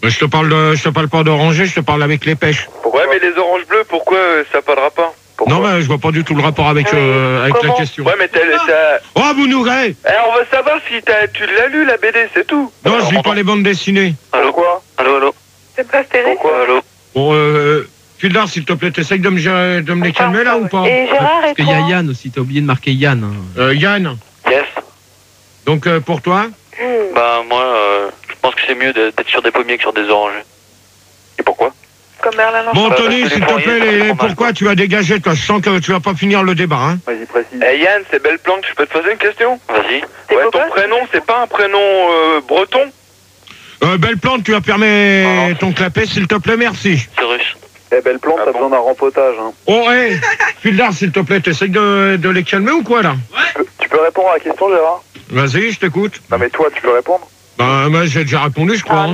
Je te parle pas d'oranger, je te parle avec les pêches. Ouais, mais les oranges bleues, pourquoi ça n'a pas de rapport? Pourquoi? Non, mais je vois pas du tout le rapport avec la question. Ouais, mais t'as... Oh, vous nous rayez. On veut savoir si tu l'as lu, la BD, c'est tout. Non, je lis pas les bandes dessinées. Allô, quoi? Allô? C'est pas stérile. Pourquoi, allô? Bon, Fildar, s'il te plaît, t'essayes de me les calmer, là, ou pas? Et Gérard, Parce qu'il y a Yann aussi, t'as oublié de marquer Yann. Yann. Yes. Donc, pour toi? Bah, moi, je pense que c'est mieux d'être sur des pommiers que sur des oranges. Et pourquoi? Comme Merlin Bon, Lanchon. Tony, s'il te plaît, pourquoi tu vas dégager, toi? Je sens que tu vas pas finir le débat, hein? Vas-y, précise. Yann, c'est Belle Plante, je peux te poser une question? Vas-y. Ouais, ton prénom, c'est pas un prénom breton? Belle Plante, tu vas fermer ton clapet, s'il te plaît, merci. C'est russe. Belle Plante, t'as besoin d'un rempotage, hein. Oh, hé, Fildar, s'il te plaît, t'essayes de les calmer ou quoi, là? Tu peux répondre à la question, Gérard? Vas-y, je t'écoute. Non, mais toi, tu peux répondre? Bah, moi, j'ai déjà répondu, je crois. Ah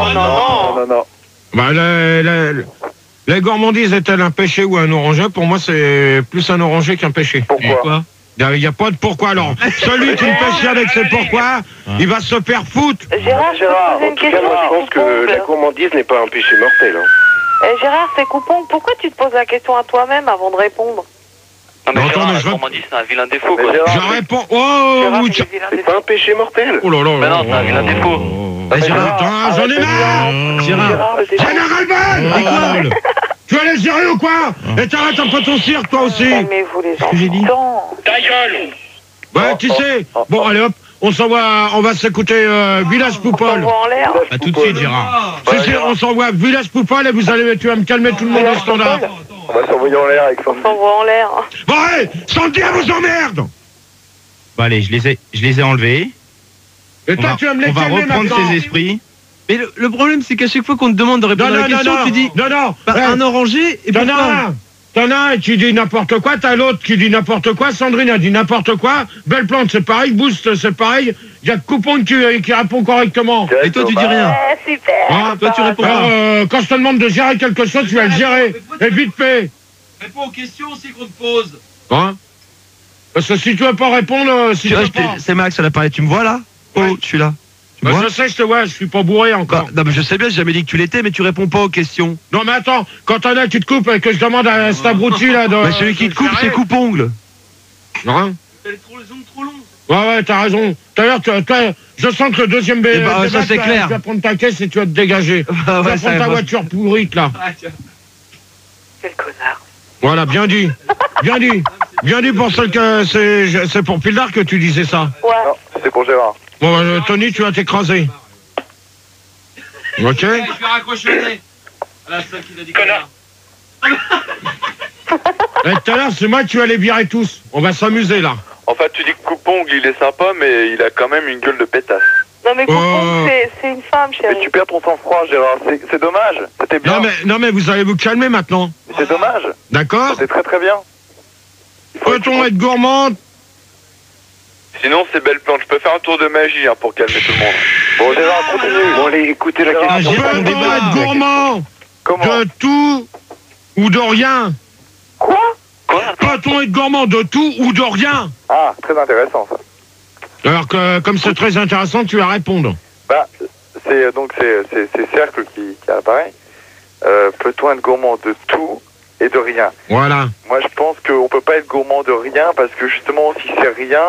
non. Non. Bah, les gourmandises est-elle un péché ou un oranger? Pour moi, c'est plus un oranger qu'un péché. Pourquoi? Il n'y a pas de pourquoi. Alors, celui qui me pêche avec ses pourquoi, il va se faire foutre. Gérard, je peux te poser une question? moi, je pense que la gourmandise n'est pas un péché mortel, hein. Gérard, c'est coupon. Pourquoi tu te poses la question à toi-même avant de répondre? Non, mais Non, attends, Gérard, mais la je gourmandise, c'est un vilain défaut, quoi. Je réponds. Oh, Gérard, vous... c'est des vilains C'est pas un péché mortel. Oh là là. Mais non, c'est un vilain défaut. Gérard, Putain, j'en ai marre. Gérard, J'en ai ras-le-bol. Tu vas les gérer ou quoi? Et t'arrêtes un peu ton cirque, toi aussi. Calmez-vous les que j'ai dit enfants. Ta gueule. Ouais, tu sais. Bon, allez hop, on va s'écouter Village On Poupole. s'envoie en l'air. pas tout de suite, Gérard. Si, on s'envoie Village Poupole et tu vas me calmer tout le monde au standard. On va s'envoyer en l'air avec On s'envoie en l'air. Bon, allez, Sandy, elle vous emmerde. Bon, allez, je les ai enlevés. Et toi, tu vas me les On va calmer reprendre maintenant. ses esprits. Mais le problème, c'est qu'à chaque fois qu'on te demande de répondre à la question, tu dis Non. un oranger et T'en pourquoi as un. T'en as un qui dit n'importe quoi, t'as l'autre qui dit n'importe quoi, Sandrine a dit n'importe quoi, Belle Plante c'est pareil, Boost c'est pareil, il y a Coupon qui répond correctement. Et toi, tu dis rien. Super. Hein, Toi, tu réponds pas. quand je te demande de gérer quelque chose, tu vas le gérer. Et vite fait. Réponds aux questions aussi qu'on te pose. Hein? Parce que si tu veux pas répondre, si tu veux pas... C'est Max à l'appareil, tu me vois là? Oh, Ouais. je suis là. Tu me Bah, vois? je sais, je te vois, je suis pas bourré encore. Non, mais je sais bien, j'ai jamais dit que tu l'étais, mais tu réponds pas aux questions. Non mais attends, quand t'en as qui te coupe et que je demande à cet abruti là de... Mais celui qui te coupe, c'est coupe-ongle. Hein? Les ongles trop longs. Ouais, t'as raison. D'ailleurs, je sens que le deuxième Eh ben, ça, c'est clair. Tu vas prendre ta caisse et tu vas te dégager. Ah ouais, tu vas prendre ta voiture pourrite là. Quel connard. Voilà, bien dit. Bien dit pour celle que c'est pour Pildar que tu disais ça. Ouais. Non, c'est pour Gérard. Bon, Tony, tu vas t'écraser. Ok? Je vais raccrocher le nez. À la seule qui a dit connard. Et tout à l'heure, c'est moi que tu vas les virer tous. On va s'amuser là. En fait, tu dis que Coupongle, il est sympa, mais il a quand même une gueule de pétasse. Non mais coupon, c'est une femme, Mais chérie. tu perds ton sang-froid, Gérard. C'est dommage. C'était bien. Non mais vous allez vous calmer maintenant. Mais c'est dommage. D'accord? C'est très bien. Peut-on être gourmand? Sinon, c'est Belle Plante. Je peux faire un tour de magie pour calmer tout le monde. Bon, Gérard, continue. Bon, allez, écoutez la question. Peut-on être gourmand Comment? de tout ou de rien? Quoi? Peut-on être gourmand de tout ou de rien? Ah, très intéressant, ça. Alors que, comme c'est très intéressant, tu vas répondre. Bah, c'est Cercle qui apparaît. Peut-on être gourmand de tout et de rien? Voilà. Moi, je pense qu'on peut pas être gourmand de rien parce que justement, si c'est rien,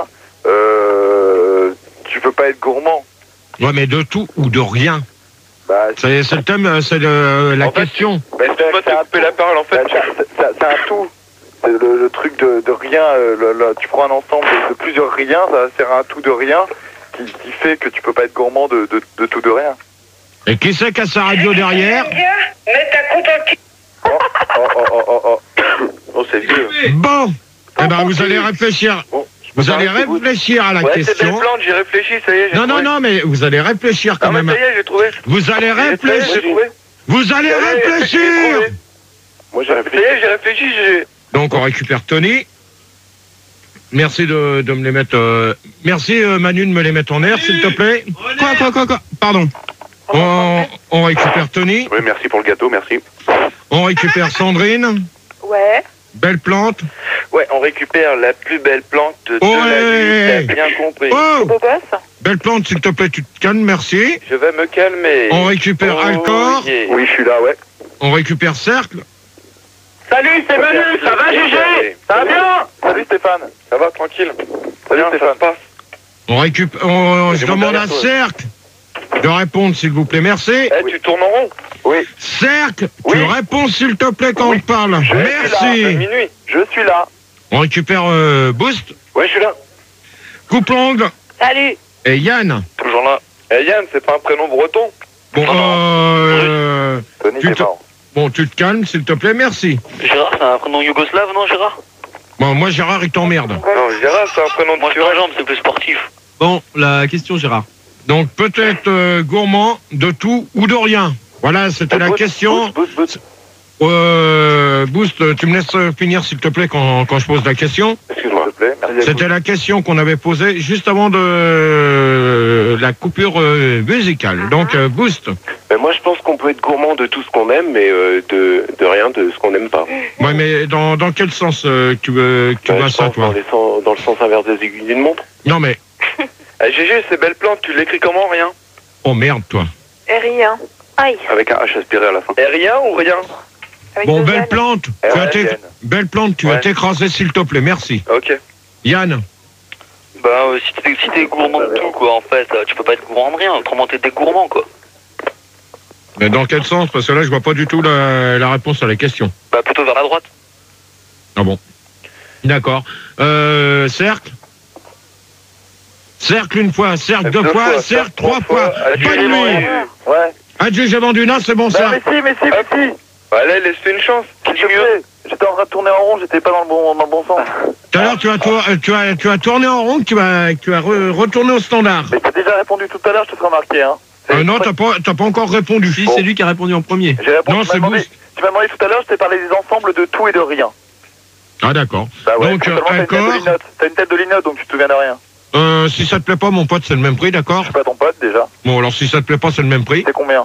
tu peux pas être gourmand. Ouais, mais de tout ou de rien? Bah, C'est le thème, c'est la En fait, question. bah, Excuse-moi de te couper la parole, en fait. c'est un tout. C'est le truc de rien. Tu prends un ensemble de plusieurs riens, ça sert à un tout de rien qui fait que tu peux pas être gourmand de tout de rien. Et qui c'est qui a sa radio derrière? Mets ta coupe en cul. Oh, c'est vieux. Bon. Eh ben, vous allez réfléchir. Vous allez réfléchir à la Ouais, c'est Belle question. Plante, j'y réfléchis, ça y est, j'ai Non, trouvé. non, mais vous allez réfléchir quand Non, mais même. ça y est, j'ai trouvé. Vous allez réfléchir. J'ai trouvé. Vous allez Ça y est, j'ai réfléchir. trouvé. Moi, j'ai Ça y réfléchi. est, j'ai réfléchi, j'ai... Donc, on récupère Tony. Merci de me les mettre... Merci, Manu, de me les mettre en air, s'il te plaît. Quoi Pardon. On récupère Tony. Oui, merci pour le gâteau, merci. On récupère Sandrine. Ouais. Belle Plante. Ouais, on récupère la plus belle plante de Oh, la ouais. vie, t'as bien compris. Oh! Beau gosse. Belle plante, s'il te plaît, tu te calmes, merci. Je vais me calmer. On récupère Alcor. yeah. Oui, je suis là, ouais. On récupère Cercle. Salut, c'est Manu, ça va, GG? Ça va bien? Salut, Stéphane. Ça va, tranquille. Salut, Stéphane. ça se passe. Je demande à Cercle de répondre, s'il vous plaît, merci. Eh, tu tournes en rond? Oui. Cercle, Oui. tu réponds, s'il te plaît, quand on te parle. Je suis là, À Merci. minuit. Je suis là. On récupère Boost, Ouais, je suis là. Coupe l'ongle Salut. et Yann. Toujours là. Eh, Yann, c'est pas un prénom breton? Bon, Tony, Tu c'est te- marrant. bon, tu te calmes, s'il te plaît, merci. Gérard, c'est un prénom yougoslave, non, Gérard? Bon, moi, Gérard, il t'emmerde. Non, Gérard, c'est un prénom de Moi, je Turel. jambe, c'est plus sportif. Bon, la question, Gérard. Donc, peut-être gourmand de tout ou de rien. Voilà, c'était la question. Boost. Boost, tu me laisses finir, s'il te plaît, quand je pose la question. Excuse-moi. S'il te plaît. Merci. C'était la question qu'on avait posée juste avant de la coupure musicale. Donc, Boost. Ben moi, je pense qu'on peut être gourmand de tout ce qu'on aime, mais de rien de ce qu'on n'aime pas. Ouais, mais dans quel sens tu Ben, vois je ça, pense toi? dans le sens inverse des aiguilles d'une montre. Non, mais... Eh, GG, c'est belle plante, tu l'écris comment, rien? Oh, merde, toi. Et rien. Aïe. Avec un H aspiré à la fin. Et rien ou rien? Avec Bon, deux belle N. plante. Belle plante, tu Ouais. vas t'écraser, s'il te plaît, merci. Ok. Yann. Bah, si t'es gourmand de tout, quoi, en fait, tu peux pas être gourmand de rien. Autrement, t'es gourmand, quoi. Mais dans quel sens? Parce que là, je vois pas du tout la réponse à la question. Bah, plutôt vers la droite. Ah bon. D'accord. Cercle. Cercle une fois, cercle deux fois, cercle trois fois. Adieu, Bonne j'ai nuit. vendu. Ouais. Adieu, j'ai vendu. Non, c'est bon, Bah, cercle. mais si. Allez, laisse-toi une chance. S'il te plaît. J'étais en train de tourner en rond, j'étais pas dans le bon sens. Tout à l'heure, tu as tourné en rond, tu as retourné au standard. Mais t'as déjà répondu tout à l'heure, je te ferai remarquer, hein. Non, t'as pas encore répondu. Si, c'est lui qui a répondu en premier. J'ai répondu. Non, tu m'as c'est demandé- Tu m'as demandé tout à l'heure, je t'ai parlé des ensembles de tout et de rien. Ah, d'accord. Bah ouais, Donc, seulement, t'as une tête de Alcor, linotte. T'as une tête de linotte, donc tu te souviens de rien. si ça te plaît pas, mon pote, c'est le même prix, Je d'accord? suis pas ton pote, déjà. Bon, alors si ça te plaît pas, c'est le même prix. C'est combien?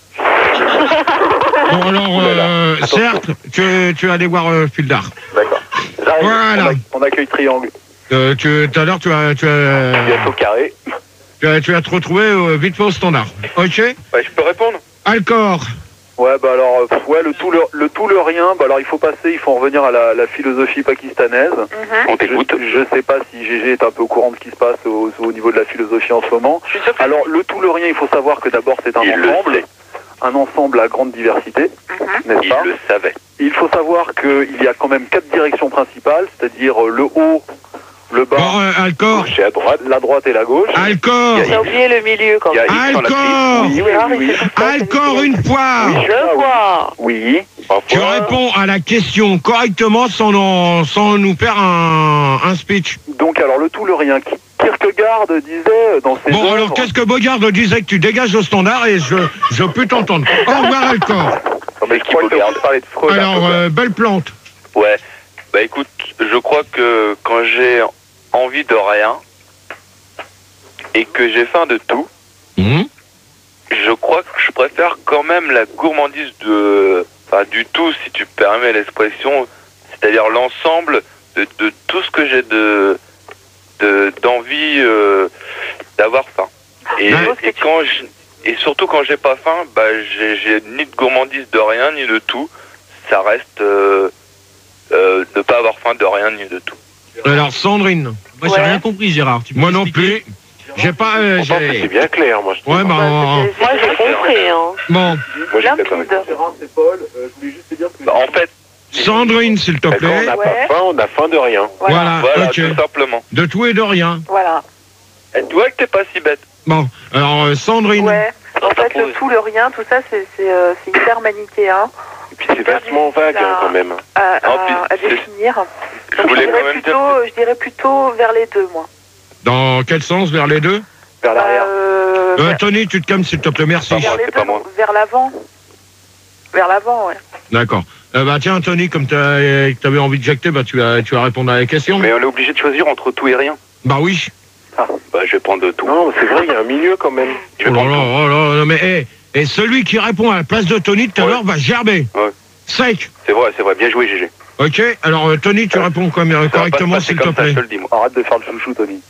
Bon, alors, cercle, tu vas aller voir Fildar. D'accord. J'arrive. Voilà. On accueille Triangle. Tout à l'heure, tu Bientôt carré. vas te retrouver vite fait au standard. Ok? Ouais, je peux répondre? Alcor. Ouais, bah alors, ouais, le tout, le rien, bah alors il faut en revenir à la philosophie pakistanaise. On t'écoute. Je sais pas si GG est un peu au courant de ce qui se passe au niveau de la philosophie en ce moment. Alors, le tout, le rien, il faut savoir que d'abord c'est un Il le ensemble. sait. Un ensemble à grande diversité, n'est-ce Il pas? le savait. Il faut savoir qu'il y a quand même 4 directions principales, c'est-à-dire le haut, le bas, Bon, Alcor. Gauche et à droite. la droite et la gauche. Alcor. T'as oublié le milieu quand Il y a même. X sur la Alcor. piste. Alcor une fois. Je vois. Oui. Tu réponds à la question correctement sans nous faire un speech. Donc alors le tout, le rien. Kierkegaard disait dans ses Bon, œuvres... alors qu'est-ce que Bogard disait que tu dégages au standard et je peux t'entendre. Au revoir, Alcor. Non, mais je crois que t'as envie de parler de Freud. un peu, Alors, quoi. belle plante. Ouais. Bah écoute, je crois que quand j'ai envie de rien et que j'ai faim de tout, je crois que je préfère quand même la gourmandise du tout, si tu permets l'expression, c'est-à-dire l'ensemble de tout ce que j'ai d'envie d'avoir faim. Et surtout quand j'ai pas faim, bah j'ai ni de gourmandise de rien ni de tout. Ça reste ne pas avoir faim de rien ni de tout. Alors, Sandrine. Moi, j'ai rien compris, Gérard. Tu peux Moi non m'expliquer plus. J'ai pas. Pourtant, c'est bien clair, moi je trouve. Ouais, bah. Moi j'ai compris. Hein. Bon. Moi j'ai peut-être pas Limpide. c'est Paul. Je voulais juste te dire que... Bah, en fait, Sandrine, s'il te Quand on plaît. n'a Ouais. pas faim, on a faim de rien. Voilà. voilà, ok. tout simplement. De tout et de rien. Voilà. Et tu vois que t'es pas si bête. Bon, alors, Sandrine. Ouais. En fait, le tout, le rien, tout ça, c'est hyper manichéen Et puis c'est vachement vague hein, quand même. à puis, définir. Je Donc, voulais quand même dire. je dirais plutôt vers les deux, moi. Dans quel sens? Vers les deux? Vers l'arrière. Tony, tu te calmes, s'il te plaît, merci. vers les c'est deux, pas moi. donc, vers l'avant. Vers l'avant, ouais. D'accord. Bah tiens, Tony, comme tu avais envie de jacter, bah tu vas répondre à la question. Mais on est obligé de choisir entre tout et rien. Bah oui. Bah je vais prendre de tout. Non, mais c'est vrai, il y a un milieu quand même. Je Oh vais là prendre là, oh là là, mais et celui qui répond à la place de Tony tout à l'heure va gerber. Ouais. Sec. tout. C'est vrai, bien joué GG. Ok, alors Tony, tu réponds correctement, s'il te plaît. Je le dis moi. Arrête de faire le chouchou, Tony.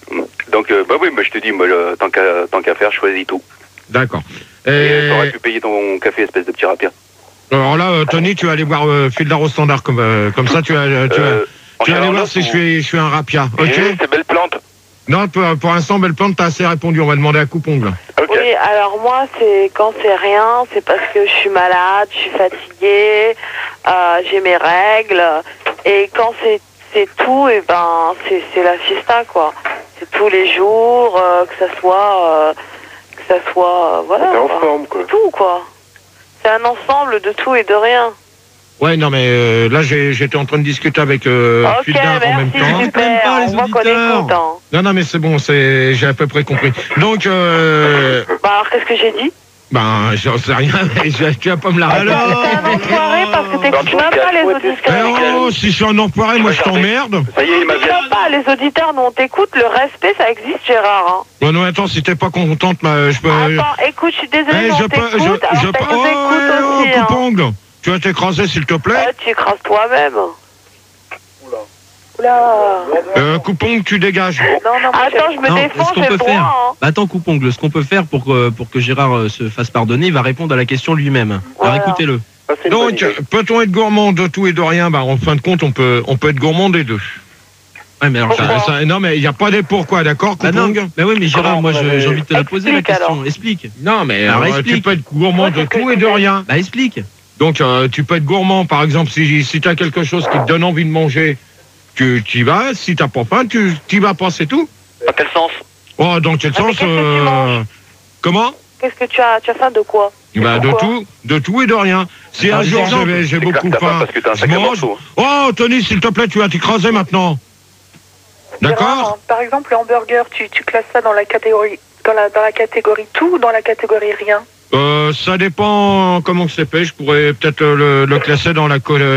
Donc, bah oui, je te dis, moi, tant qu'à faire, choisis tout. D'accord. Et t'aurais pu payer ton café, espèce de petit rapide. Alors là, Tony, tu vas aller voir Fildar au standard, comme ça, tu vas aller voir si je suis un rapia, ok? C'est Belle Plante. Non, pour l'instant, Belle Plante, t'as assez répondu, on va demander à Coupongle. Oui, alors moi, quand c'est rien, c'est parce que je suis malade, je suis fatiguée, j'ai mes règles, et quand c'est tout, et ben, c'est la fiesta, quoi. C'est tous les jours, que ça soit, voilà. T'es en forme, quoi. C'est tout, quoi. C'est un ensemble de tout et de rien. Ouais, non, mais là, j'étais en train de discuter avec Fildar en même temps. Super, on voit qu'on est content. Non, mais c'est bon, j'ai à peu près compris. Donc, Bah alors, qu'est-ce que j'ai dit? Ben, j'en sais rien, mais tu vas pas me la répéter. T'es un enfoiré parce que t'écoutes même pas les auditeurs. Oh, si je suis un enfoiré, moi je t'emmerde. Ça y est, il m'a bien. Pas les auditeurs, nous on t'écoute, le respect ça existe, Gérard. Hein. Bon, non, attends, si t'es pas contente, je peux. Attends, écoute, je suis désolée, nous on t'écoute, alors ça nous écoute aussi. Coupongle, tu vas t'écraser s'il te plaît. Tu écrases toi-même. Oula. Coupongle, tu dégages. Non, attends, je me défends, ce qu'on j'ai peut le droit. faire. Hein. Bah, attends, Coupongle, ce qu'on peut faire pour que Gérard se fasse pardonner, il va répondre à la question lui-même. Alors écoutez-le. Donc, peut-on être gourmand de tout et de rien? Bah, en fin de compte, on peut être gourmand des deux. Ouais, mais alors, non, mais il n'y a pas des pourquoi, d'accord, Coupongle? Bah oui, mais Gérard, moi j'ai envie de te la poser la question. Alors. Explique. Non, mais explique. tu peux être gourmand de tout et de rien. Bah explique. Donc, tu peux être gourmand, par exemple, si tu as quelque chose qui te donne envie de manger, tu y vas. Si tu n'as pas faim, tu y vas pas, c'est tout. Dans quel sens? Oh, dans quel sens qu'est-ce que tu manges? Comment? Qu'est-ce que tu as faim de quoi? Bah, de tout et de rien. Si un jour j'ai beaucoup faim, parce que t'as un je sacré mange. morceau. Oh, Tony, s'il te plaît, tu vas t'écraser maintenant. D'accord? Par exemple, le hamburger, tu classes ça dans la catégorie dans la catégorie tout ou dans la catégorie rien? Ça dépend comment c'est fait. Je pourrais peut-être le classer dans la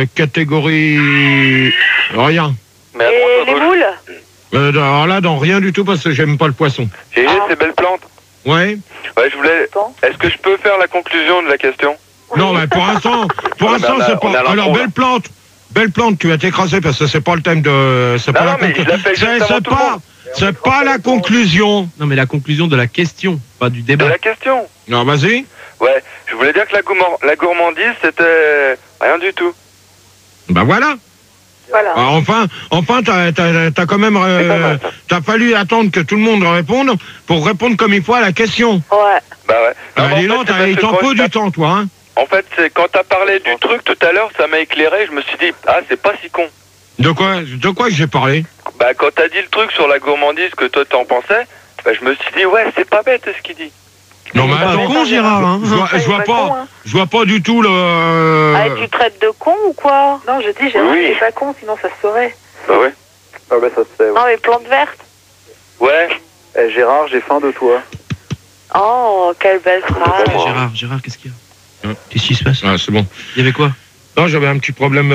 catégorie rien. Mais Et les boules? Alors là, dans rien du tout parce que j'aime pas le poisson. Gégé, c'est Belle Plante. Ouais. Ouais, je voulais. Est-ce que je peux faire la conclusion de la question? Non, mais pour l'instant, c'est pas. Alors, Belle Plante, tu vas t'écraser parce que c'est pas le thème de. C'est pas la conclusion. C'est pas la conclusion. Non, mais la conclusion de la question, pas du débat. De la question? Non, vas-y. Ouais, je voulais dire que la gourmandise, c'était rien du tout. Bah voilà. Alors, enfin, t'as quand même, t'as fallu attendre que tout le monde réponde pour répondre comme il faut à la question. Ouais. Bah ouais. Ah, dis donc, il t'en faut du temps, toi, hein. En fait, c'est quand t'as parlé du truc tout à l'heure, ça m'a éclairé, je me suis dit, ah, c'est pas si con. De quoi j'ai parlé? Bah, quand t'as dit le truc sur la gourmandise que toi t'en pensais, bah, je me suis dit, ouais, c'est pas bête ce qu'il dit. Non, mais attends, con, Gérard, hein. Je vois pas du tout le... Ah, tu traites de con ou quoi? Non, je dis Gérard, c'est pas con, sinon ça se saurait. Bah ouais. Ah bah ça se fait, ouais. Non, mais plante verte. Ouais. Gérard, j'ai faim de toi. Oh, quelle belle phrase. Gérard, qu'est-ce qu'il y a? Qu'est-ce qui se passe? Ah, c'est bon. Il y avait quoi? Non, j'avais un petit problème...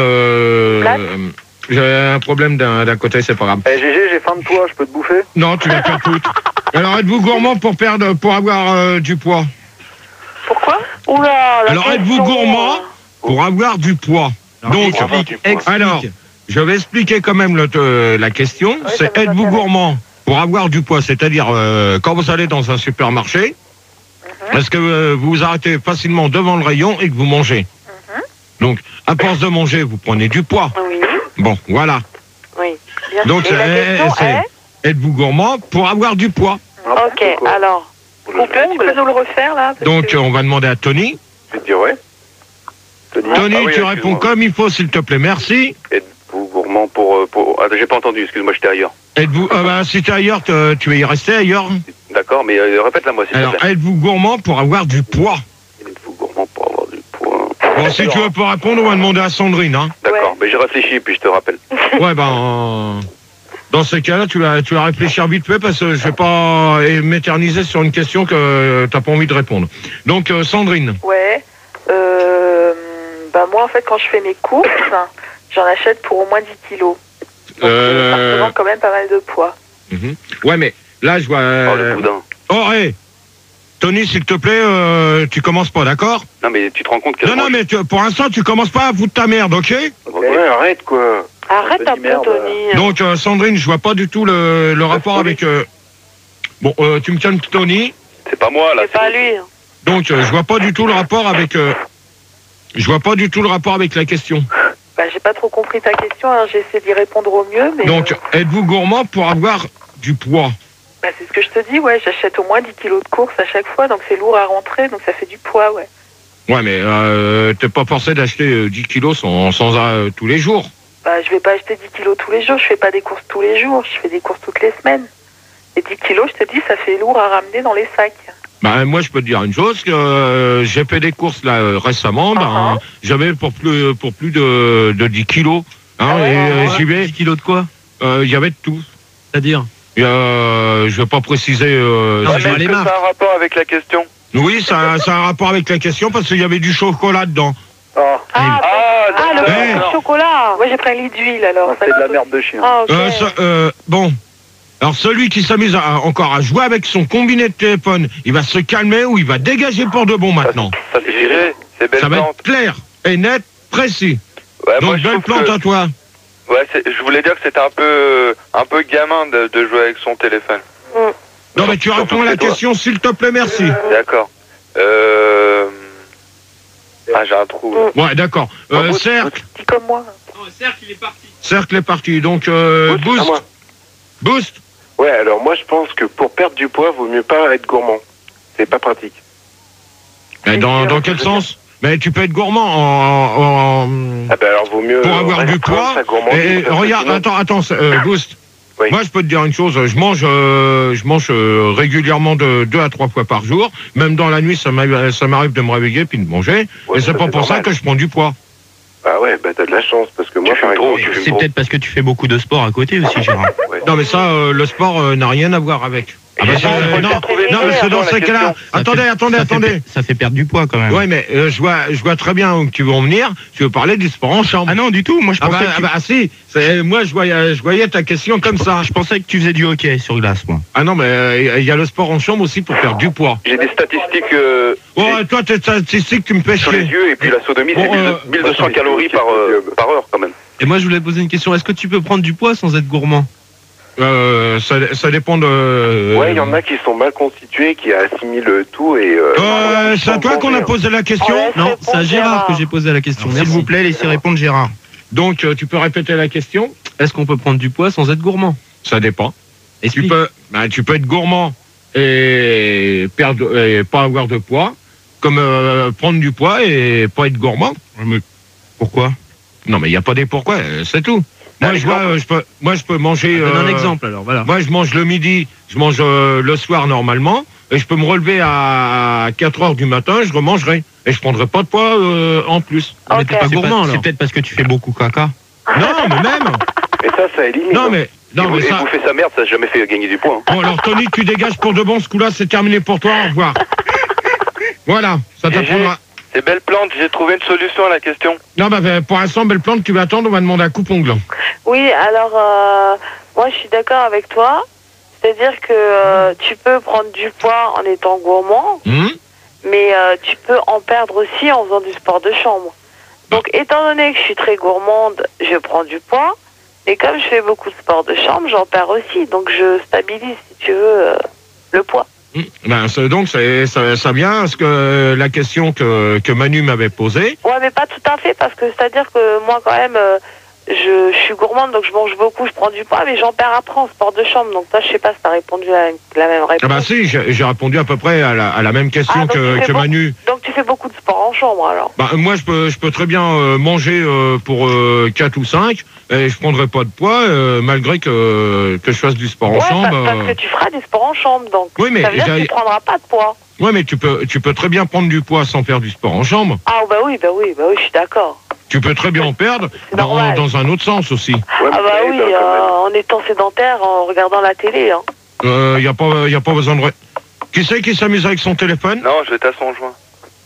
J'avais un problème d'un côté, c'est pas grave. Gégé, j'ai faim de toi, je peux te bouffer? Non, tu vas faire tout. Alors, êtes-vous gourmand pour avoir du poids? Pourquoi? Oula, alors, êtes-vous gourmand pour avoir du poids? Donc, alors, je vais expliquer quand même la question. Oui, c'est êtes-vous gourmand pour avoir du poids? C'est-à-dire, quand vous allez dans un supermarché, est-ce que vous vous arrêtez facilement devant le rayon et que vous mangez? Donc, à force de manger, vous prenez du poids. Oui. Bon, voilà. Oui. Bien donc, sûr. Et la question est êtes-vous gourmand pour avoir du poids? Ok, alors. Tu peux nous le refaire, là? Donc, on va demander à Tony. Je vais te dire ouais. Tony, tu réponds comme il faut, s'il te plaît. Merci. Êtes-vous gourmand pour... Ah, j'ai pas entendu, excuse-moi, j'étais ailleurs. Êtes-vous... si t'es ailleurs, tu vas y rester ailleurs. D'accord, mais répète-la moi, s'il te plaît. Alors, êtes-vous gourmand pour avoir du poids? Êtes-vous gourmand pour avoir du poids? Bon, si tu veux pas répondre, on va demander à Sandrine, hein. D'accord, mais j'ai réfléchi, puis je te rappelle. Ouais, ben... Dans ces cas-là, tu vas réfléchir vite fait parce que je vais pas m'éterniser sur une question que t'as pas envie de répondre. Donc, Sandrine. Ouais. Bah moi, en fait, quand je fais mes courses, j'en achète pour au moins 10 kilos. Donc, ça représente quand même pas mal de poids. Ouais, mais là, je vois... Oh, le boudin. Oh, hé Tony, s'il te plaît, tu commences pas, d'accord? Non, mais tu te rends compte que... Non, mais pour l'instant, tu commences pas à foutre ta merde, ok? Ouais, arrête, quoi. Arrête un peu, Tony. Donc, Sandrine, je vois pas du tout le rapport avec... Bon, tu me calmes, Tony. C'est pas moi, là. C'est pas lui. Donc, je vois pas du tout le rapport avec... je vois pas du tout le rapport avec la question. Bah, j'ai pas trop compris ta question, hein. J'essaie d'y répondre au mieux, mais... Donc, êtes-vous gourmand pour avoir du poids? Bah, c'est ce que je te dis, ouais. J'achète au moins 10 kilos de course à chaque fois, donc c'est lourd à rentrer, donc ça fait du poids, ouais. Ouais, mais t'es pas forcé d'acheter 10 kilos sans tous les jours. Bah, je vais pas acheter 10 kilos tous les jours, je fais pas des courses tous les jours, je fais des courses toutes les semaines. Et 10 kilos, je te dis, ça fait lourd à ramener dans les sacs. Bah, moi, je peux te dire une chose, que j'ai fait des courses là récemment, j'avais pour plus de 10 kilos. Hein, j'y vais. 10 kilos de quoi? Il y avait de tout. C'est-à-dire? Je vais pas préciser. Est-ce que ça a un rapport avec la question? Oui, ça a un rapport avec la question parce qu'il y avait du chocolat dedans. Le chocolat. Moi, j'ai pris un lit d'huile, alors. C'est de la merde de chien. Ah, ok. Bon. Alors, celui qui s'amuse encore à jouer avec son combiné de téléphone, il va se calmer ou il va dégager pour de bon maintenant. Ça c'est viré, c'est belle Ça va plante. être clair et net, précis. Ouais, moi, Donc, je belle trouve plante que- à toi. Ouais, je voulais dire que c'était un peu gamin de jouer avec son téléphone. Non, mais tu réponds à la question, s'il te plaît, merci. D'accord. Ah, j'ai un trou. Ouais, d'accord. Cercle. Dis comme moi. Non, cercle, il est parti. Cercle est parti. Donc, à boost. moi. Boost. Ouais, alors moi je pense que pour perdre du poids, vaut mieux pas être gourmand. C'est pas pratique. Mais dans quel sens? Mais tu peux être gourmand Ah ben alors vaut mieux pour avoir du restreindre poids. sa gourmandise, Et parce que regarde, sinon- attends, Boost. Oui. Moi, je peux te dire une chose. Je mange régulièrement de 2 à 3 fois par jour. Même dans la nuit, ça m'arrive de me réveiller puis de manger. Ouais, et c'est ça, pas c'est pour ça normal. que je prends du poids. Ah ouais, bah t'as de la chance, parce que moi par exemple, je C'est fume peut-être parce que tu fais beaucoup de sport à côté aussi, Gérard. Non, mais ça, le sport n'a rien à voir avec. Ah bah, non, mais c'est dans ces cas-là. Attendez. Ça fait perdre du poids quand même. Ouais, mais je vois très bien où tu veux en venir. Tu veux parler du sport en chambre. Ah non, du tout. Moi, je pensais que si. Moi, je voyais ta question comme ça. je pensais que tu faisais du hockey sur glace, moi. Ah non, mais il y a le sport en chambre aussi pour perdre du poids. J'ai des statistiques Ouais, toi, tes statistiques, tu me pêches. sur les yeux, et puis la sodomie, Bon, c'est 1200 calories par heure quand même. Et moi, je voulais poser une question. Est-ce que tu peux prendre du poids sans être gourmand? Ça dépend de... Ouais, il y en a qui sont mal constitués, qui assimilent tout et... c'est à toi qu'on a posé la question? Non, c'est à Gérard que j'ai posé la question. S'il vous plaît, laissez répondre Gérard. Donc, tu peux répéter la question? Est-ce qu'on peut prendre du poids sans être gourmand? Ça dépend. Tu Explique. peux être gourmand et pas avoir de poids, comme prendre du poids et pas être gourmand. Mais pourquoi? Non, mais il n'y a pas des pourquoi, c'est tout. Moi, je peux manger... Donne un exemple alors, voilà. Moi, je mange le midi, je mange le soir normalement, et je peux me relever à 4 heures du matin, je remangerai. Et je prendrai pas de poids en plus. Mais t'es pas C'est gourmand alors. c'est peut-être parce que tu fais beaucoup caca. Non, mais même. Et ça élimine. Non, mais ça... bouffer sa merde, ça n'a jamais fait gagner du poids. Bon, alors Tony, tu dégages pour de bon, ce coup-là, c'est terminé pour toi, au revoir. Voilà, ça t'apprendra. C'est belle plante, j'ai trouvé une solution à la question. Non, bah, pour l'instant, belle plante, tu vas attendre, on va demander à coupe-ongle. Oui, alors, moi, je suis d'accord avec toi. C'est-à-dire que tu peux prendre du poids en étant gourmand, mais tu peux en perdre aussi en faisant du sport de chambre. Donc, étant donné que je suis très gourmande, je prends du poids. Et comme je fais beaucoup de sport de chambre, j'en perds aussi. Donc, je stabilise, si tu veux, le poids. Ben, donc, ça vient à ce que la question que Manu m'avait posée. Ouais, mais pas tout à fait, parce que c'est-à-dire que moi, quand même, je suis gourmande, donc je mange beaucoup, je prends du poids, mais j'en perds après en sport de chambre. Donc, toi, je sais pas si t'as répondu à la même réponse. Ah bah si, j'ai répondu à peu près à la même question donc que tu fais Manu. Donc, tu fais beaucoup de sport en chambre, alors. Bah, moi, je peux très bien manger pour 4 ou 5 et je prendrai pas de poids malgré que je fasse du sport en chambre. Parce que tu feras du sport en chambre, donc Oui, mais ça veut dire que tu prendras pas de poids. Ouais, mais tu peux très bien prendre du poids sans faire du sport en chambre. Ah bah oui, je suis d'accord. Tu peux très bien en perdre dans un autre sens aussi. Ah bah oui, en étant sédentaire, en regardant la télé. Hein. Y a pas besoin de... Qui c'est qui s'amuse avec son téléphone? Non, je vais à son joint.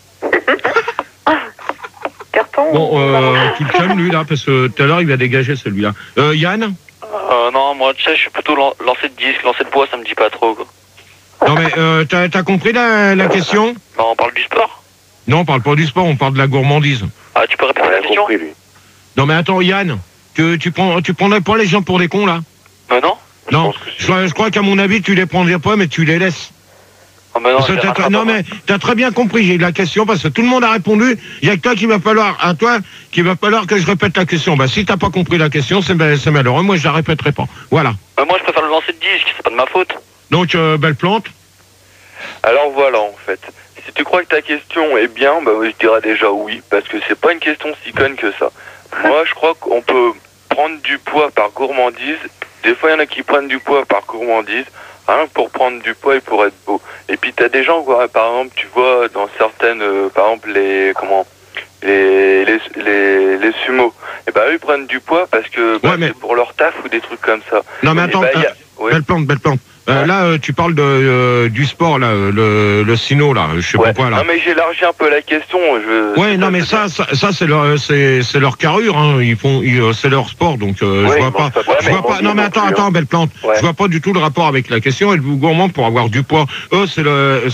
Carton. Bon, tu le calmes lui là, parce que tout à l'heure il va dégager celui-là. Yann? Non, moi, tu sais, je suis plutôt lancer de disque, lancer de poids, ça me dit pas trop, quoi. Non mais t'as compris la question? Non, on parle du sport. Non, on parle pas du sport, on parle de la gourmandise. Ah, tu peux répéter la question? Non mais attends Yann, tu prendrais pas les gens pour des cons là? Non. Non, je crois qu'à mon avis, tu les prendrais pas, mais tu les laisses. Oh, mais non, non, mais t'as très bien compris, j'ai eu la question parce que tout le monde a répondu. Il y a que toi qu'il va falloir, que je répète la question. Bah, si t'as pas compris la question, c'est malheureux. Moi, je la répéterai pas. Voilà. Moi, je préfère le lancer de disque, c'est pas de ma faute. Donc, belle plante. Alors voilà, en fait. Si tu crois que ta question est bien, bah je dirais déjà oui, parce que c'est pas une question si conne que ça. Moi, je crois qu'on peut prendre du poids par gourmandise. Des fois, il y en a qui prennent du poids par gourmandise, rien que pour prendre du poids et pour être beau. Et puis, t'as des gens, quoi, par exemple, tu vois, dans certaines, par exemple, les sumos, et bah eux, ils prennent du poids parce que c'est pour leur taf ou des trucs comme ça. Non, mais attends, belle plante. Là, tu parles du sport, là, le sino, là, je sais pas quoi, là. Non, mais j'élargis un peu la question. Non, mais ça c'est leur carrure, hein. C'est leur sport, donc je vois pas. Non, mais attends, belle plante. Je vois pas du tout le rapport avec la question. Êtes-vous gourmand pour avoir du poids? Eux, c'est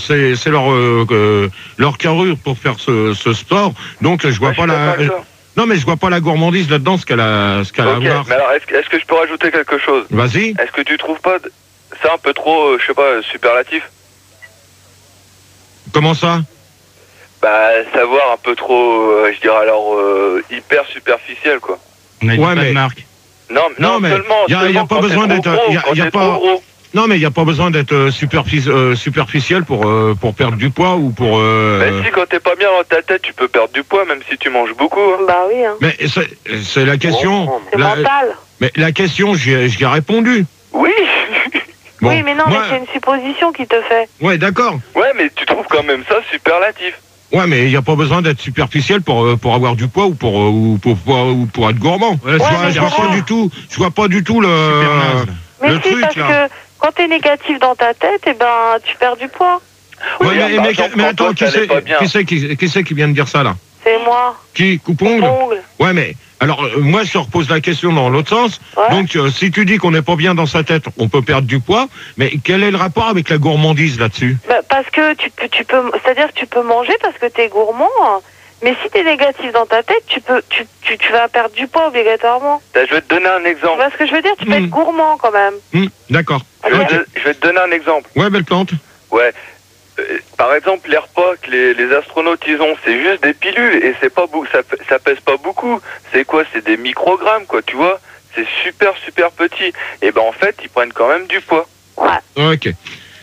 leur carrure pour faire ce sport. Donc je vois pas la. Non, mais je vois pas la gourmandise là-dedans, ce qu'elle a à voir. Mais alors, est-ce que je peux rajouter quelque chose? Vas-y. Est-ce que tu trouves pas ça un peu trop, je sais pas, superlatif? Comment ça? Bah, savoir un peu trop, je dirais alors, hyper superficiel, quoi. On a dit pas de marque. Non, mais il y a pas besoin d'être. Non, mais il n'y a pas besoin d'être superficiel pour perdre du poids ou pour. Mais si, quand t'es pas bien dans ta tête, tu peux perdre du poids, même si tu manges beaucoup. Hein. Bah oui. Hein. Mais c'est la question. C'est mental. Mais la question, j'y ai répondu. Oui. Bon, oui, mais non, mais c'est une supposition qui te fait. Ouais, d'accord. Ouais, mais tu trouves quand même ça superlatif. Ouais, mais il n'y a pas besoin d'être superficiel pour avoir du poids ou pour être gourmand. Ouais, je vois pas du tout le truc, parce que quand t'es négatif dans ta tête, eh ben, tu perds du poids. Oui, mais attends, qui c'est qui vient de dire ça, là? C'est moi. Qui? Coupongle? Ouais, mais alors moi je te repose la question dans l'autre sens. Ouais. Donc si tu dis qu'on n'est pas bien dans sa tête, on peut perdre du poids, mais quel est le rapport avec la gourmandise là-dessus? Parce que tu peux, c'est-à-dire que tu peux manger parce que t'es gourmand, mais si t'es négatif dans ta tête, tu vas perdre du poids obligatoirement. Je vais te donner un exemple. Tu vois ce que je veux dire? Tu peux être gourmand quand même. D'accord. Je vais te donner un exemple. Ouais, belle plante. Ouais. Par exemple, les repas que les astronautes ils ont, c'est juste des pilules et c'est pas ça pèse pas beaucoup. C'est quoi? C'est des microgrammes, quoi, tu vois? C'est super petit. Et ben en fait, ils prennent quand même du poids. Ouais. Ok.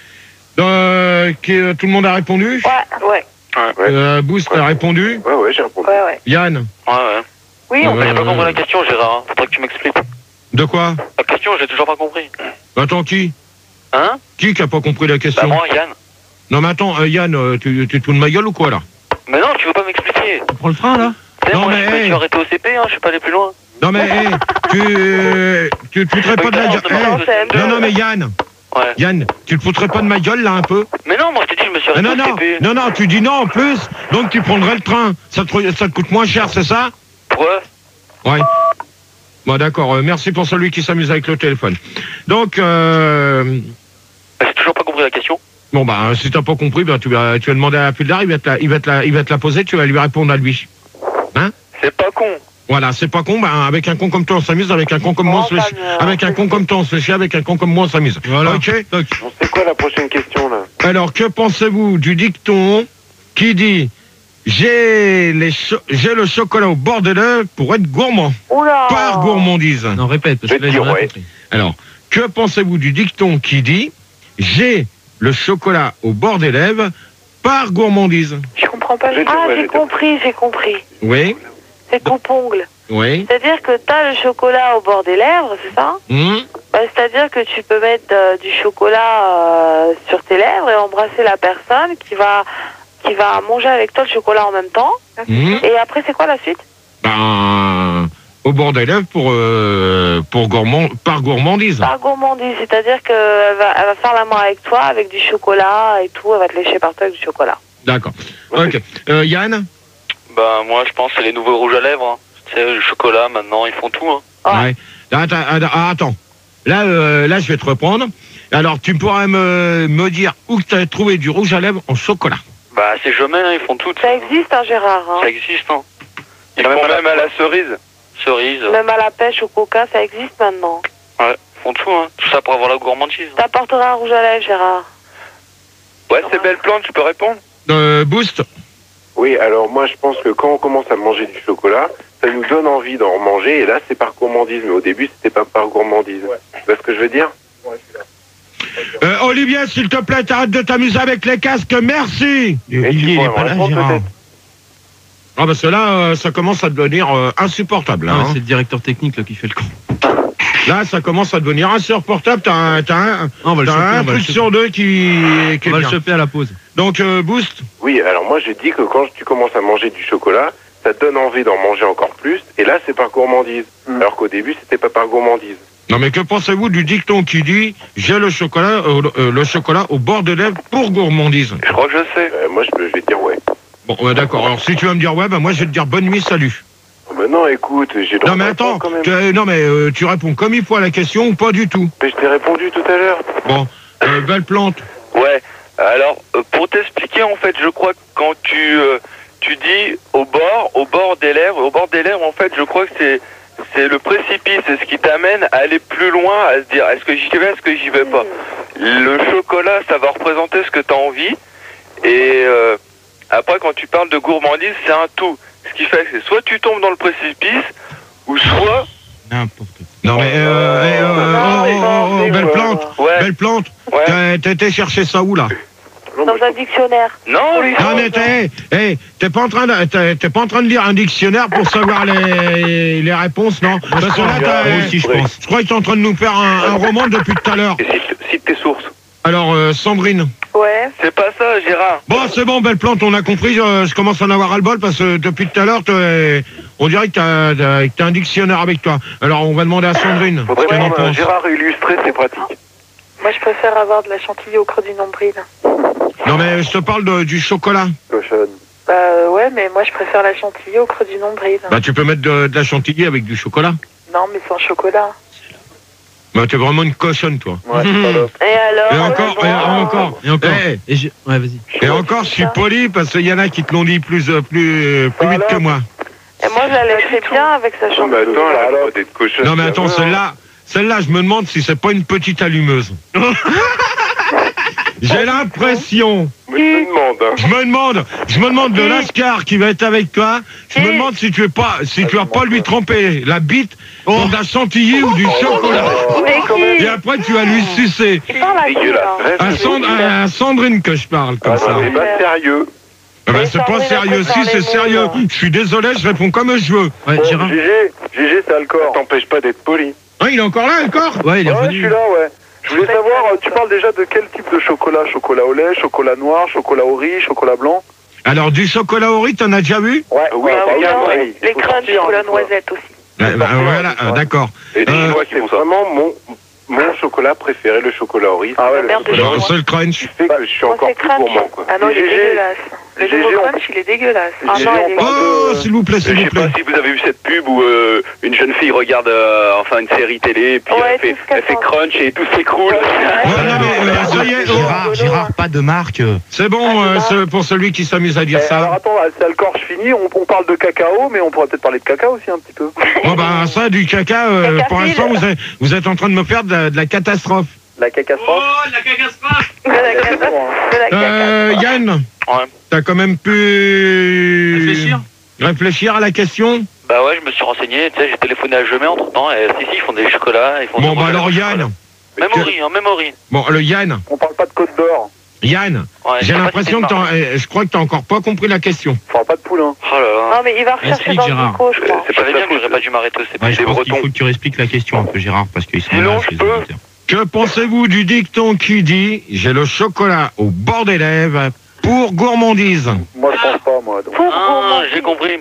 Tout le monde a répondu? Ouais. Boost a répondu? Ouais, j'ai répondu. Ouais. Yann? Ouais. Oui, j'ai pas compris la question, Gérard. Faudrait que tu m'expliques. De quoi? La question, j'ai toujours pas compris. Attends, qui? Hein? Qui a pas compris la question? Bah moi, Yann. Non mais attends, Yann, tu te fous de ma gueule ou quoi là? Mais non, tu veux pas m'expliquer. Tu prends le train là? Non mais je suis arrêté au CP, je suis pas allé plus loin. Non mais tu te foutrais pas de la gueule. Non mais Yann. Ouais. Yann, tu te foutrais pas de ma gueule là un peu? Mais non, moi je t'ai dit je me suis arrêté au CP. Non, tu dis non en plus, donc tu prendrais le train. Ça te coûte moins cher, c'est ça? Ouais. Bon d'accord, merci pour celui qui s'amuse avec le téléphone. Donc j'ai toujours pas compris la question. Bon bah si t'as pas compris, tu vas demander à Puldar, il va te la poser, tu vas lui répondre à lui. Hein? C'est pas con. Voilà, c'est pas con, avec un con comme toi on s'amuse, avec un con comme moi on se fait chier, avec un con comme toi on se fait chier, avec un con comme moi on s'amuse. Voilà. Ok. C'est quoi la prochaine question là? Alors que pensez-vous du dicton qui dit j'ai le chocolat au bord des lèvres pour être gourmand? Oula. Par gourmandise. Non, répète, parce que là, j'ai rien compris. Alors, que pensez-vous du dicton qui dit j'ai le chocolat au bord des lèvres par gourmandise? Je comprends pas. J'ai compris. Oui. C'est coupongle. Oui. C'est-à-dire que t'as le chocolat au bord des lèvres, c'est ça? C'est-à-dire que tu peux mettre du chocolat sur tes lèvres et embrasser la personne qui va manger avec toi le chocolat en même temps. Et après, c'est quoi la suite? Au bord des lèvres par gourmandise. Par gourmandise, c'est-à-dire qu'elle va faire la main avec toi avec du chocolat et tout, elle va te lécher partout avec du chocolat. D'accord. Ok. Yann? Bah moi je pense que c'est les nouveaux rouges à lèvres. Hein. Tu sais, le chocolat maintenant ils font tout. Hein. Ouais. Attends. Là je vais te reprendre. Alors tu pourras me dire où tu as trouvé du rouge à lèvres en chocolat. Bah c'est jamais, ils font tout. Ça existe, Gérard. Ça existe, hein. Ils font même à la cerise. Même à la pêche, au coca, ça existe maintenant. Ouais. Ils font tout, hein. Tout ça pour avoir la gourmandise. T'apporteras un rouge à lèvres, Gérard. Ouais, c'est belle plante, je peux répondre? Boost. Oui, alors moi je pense que quand on commence à manger du chocolat, ça nous donne envie d'en manger, et là c'est par gourmandise, mais au début c'était pas par gourmandise. Tu vois ce que je veux dire? Olivier, s'il te plaît, t'arrêtes de t'amuser avec les casques, merci. Olivier, il est pas là, Gérard. Ah parce que là, ça commence à devenir insupportable. Ah, c'est le directeur technique là, qui fait le con. Là, ça commence à devenir insupportable. T'as un truc sur deux qui on va le choper à la pause. Donc, Boost. Oui, alors moi je dis que quand tu commences à manger du chocolat, ça te donne envie d'en manger encore plus, et là c'est par gourmandise. Alors qu'au début c'était pas par gourmandise. Non mais que pensez-vous du dicton qui dit « J'ai le chocolat au bord des lèvres pour gourmandise » Je crois que je sais. Moi je vais dire ouais. Bon, d'accord. Alors si tu vas me dire ouais, moi je vais te dire bonne nuit, salut. Mais non, écoute, j'ai... Non mais attends, tu réponds comme il faut à la question ou pas du tout? Mais je t'ai répondu tout à l'heure. Bon, belle plante. Ouais, alors, pour t'expliquer, en fait, je crois que quand tu dis au bord des lèvres, en fait, je crois que c'est le précipice, c'est ce qui t'amène à aller plus loin, à se dire, est-ce que j'y vais, est-ce que j'y vais pas? Le chocolat, ça va représenter ce que t'as envie, et après, quand tu parles de gourmandise, c'est un tout. Ce qui fait que c'est soit tu tombes dans le précipice, ou soit... N'importe quoi. Non mais, belle plante, ouais. Belle plante. Ouais. T'as été chercher ça où là? Dans un dictionnaire. Non, mais t'es pas en train de lire un dictionnaire pour savoir les réponses, non? Parce que là, aussi, je pense. Je crois que t'es en train de nous faire un roman depuis tout à l'heure. Cite tes sources. Alors, Sandrine. Ouais. C'est pas ça, Gérard. Bon, c'est bon, belle plante, on a compris. Je commence à en avoir ras-le-bol parce que depuis tout à l'heure, on dirait que t'as un dictionnaire avec toi. Alors, on va demander à Sandrine. Faudrait même Gérard illustré, c'est pratique. Moi, je préfère avoir de la chantilly au creux du nombril. Non, mais je te parle du chocolat. Cochonne. Bah ouais, mais moi, je préfère la chantilly au creux du nombril. Bah, tu peux mettre de la chantilly avec du chocolat. Non, mais sans chocolat. Bah, t'es vraiment une cochonne, toi. Ouais, Et alors? Et encore. Ouais, vas-y. Et encore, je suis poli parce qu'il y en a qui te l'ont dit plus vite que moi. Et moi, je la laisserai bien avec sa chantilly. Mais attends, elle a le droit d'être cochonne. Non, mais attends, celle-là, je me demande si c'est pas une petite allumeuse. J'ai l'impression. Mais je me demande de Lascar qui va être avec toi. Je me demande si tu vas pas lui tremper la bite dans de la chantilly ou du chocolat. Et après tu vas lui sucer. À Sandrine que je parle comme ça. C'est pas sérieux. C'est pas sérieux. Si c'est sérieux, je suis désolé, je réponds comme je veux. Ouais, Gérard. GG, c'est Alcor. Ça t'empêche pas d'être poli. Ah, il est encore là, Alcor? Ouais, il est Ouais, je revenu. suis là, ouais. Je voulais savoir, tu parles déjà de quel type de chocolat? Chocolat au lait, chocolat noir, chocolat au riz, chocolat blanc? Alors, du chocolat au riz, t'en as déjà vu? Ouais, oui, Les crunchs, chocolat noisette aussi. Voilà, d'accord. Et dis-moi, c'est vraiment mon chocolat préféré, le chocolat au riz. Ah ouais, Le seul crunch. Qui fait que je suis encore plus gourmand, quoi. Ah non, il est dégueulasse. Le nouveau crunch, il est dégueulasse. Ah non, il est Oh, s'il vous plaît, Je sais pas si vous avez vu cette pub où une jeune fille regarde une série télé et puis elle fait crunch et tout s'écroule. Ça y est, Gérard, pas de marque. c'est bon pour celui qui s'amuse à dire Alors ça. attends, c'est Alcor, je finis. On parle de cacao, mais on pourrait peut-être parler de caca aussi un petit peu. Bon, bah, ça, du caca, pour l'instant, vous êtes en train de me faire de la catastrophe. La cacastrophe. Oh, la cagastrophe! de la Yann, Ouais. t'as quand même pu réfléchir à la question? Bah ouais, je me suis renseigné, tu sais, j'ai téléphoné à Gemay entre temps, et si, ils font des chocolats, ils font Bon, des bah alors Yann. Même au riz, hein, même au riz. Bon, le Yann. On parle pas de Côte d'Or. Yann, Ouais, j'ai je sais pas l'impression si que je crois que t'as encore pas compris la question. On parle pas de poulain. Oh là là. Non, mais il va rechercher Explique, dans le Gérard. micro, je crois. C'est pas bien que j'aurais pas dû m'arrêter, c'est pas Ouais, je des pense qu'il bretons. faut que tu réexpliques la question un peu, Gérard, parce qu'ils sont Sinon, là, je ces peux. auditeurs. Que pensez-vous du dicton qui dit « J'ai le chocolat au bord des lèvres pour gourmandise » Moi, je pense pas, moi. Donc. Ah, j'ai compris.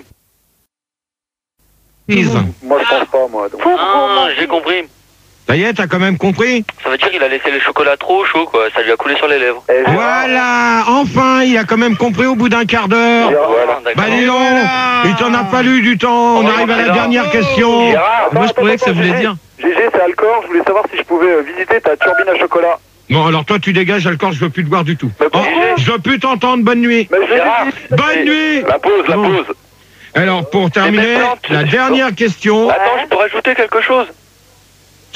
Moi, je pense pas, moi. Donc. Ah, j'ai compris. Ça y est, t'as quand même compris? Ça veut dire qu'il a laissé le chocolat trop chaud, quoi. Ça lui a coulé sur les lèvres. Voilà, enfin, il a quand même compris au bout d'un quart d'heure. Voilà, d'accord. Bah dis donc, il t'en a fallu du temps, on arrive à la dernière question. Moi, je croyais que ça voulait dire. GG, c'est Alcor. Je voulais savoir si je pouvais visiter ta turbine à chocolat. Bon, alors toi, tu dégages, Alcor, je veux plus te voir du tout. Mais pourquoi Je veux plus t'entendre, bonne nuit. Mais Bonne nuit. La pause. Alors, pour terminer, plantes, la dernière question. Attends, je peux rajouter quelque chose?